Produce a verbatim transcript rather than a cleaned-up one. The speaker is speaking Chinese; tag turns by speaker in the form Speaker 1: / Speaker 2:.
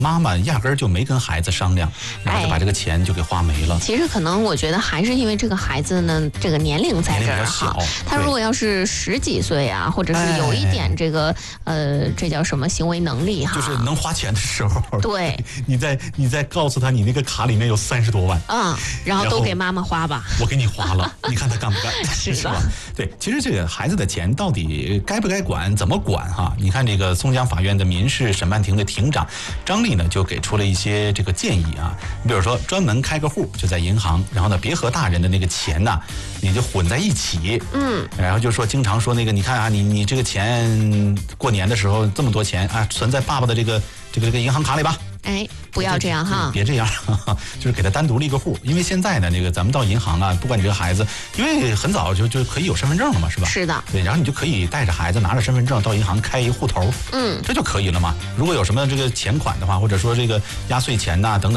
Speaker 1: 妈妈压根儿就没跟孩子商量，然后就把这个钱就给花没了。
Speaker 2: 其实可能我觉得还是因为这个孩子呢，这个年龄在这儿哈。他如果要是十几岁啊，或者是有一点这个、哎、呃，这叫什么行为能力哈，
Speaker 1: 就是能花钱的时候，
Speaker 2: 对，
Speaker 1: 你再你再告诉他你那个卡里面有三十多万，
Speaker 2: 嗯，然后都给妈妈花吧，
Speaker 1: 我给你花了，你看他干不干？
Speaker 2: 是
Speaker 1: 是吧？对，其实这个孩子的钱到底该不该管，怎么管哈？你看这个松江法院的民事审判庭的庭长张丽呢，就给出了一些这个建议啊。你比如说，专门开个户，就在银行，然后呢，别和大人的那个钱呐，你就混在一起，
Speaker 2: 嗯，
Speaker 1: 然后就说经常说那个，你看啊，你你这个钱过年的时候这么多钱啊，存在爸爸的这个这个这个银行卡里吧。
Speaker 2: 哎，不要这样哈！
Speaker 1: 别这样，就是给他单独立个户，因为现在呢，这个咱们到银行啊，不管你这个孩子，因为很早就就可以有身份证了嘛，是吧？
Speaker 2: 是的。
Speaker 1: 对，然后你就可以带着孩子拿着身份证到银行开一户头，
Speaker 2: 嗯，
Speaker 1: 这就可以了嘛。如果有什么这个钱款的话，或者说这个压岁钱呐、啊、等等。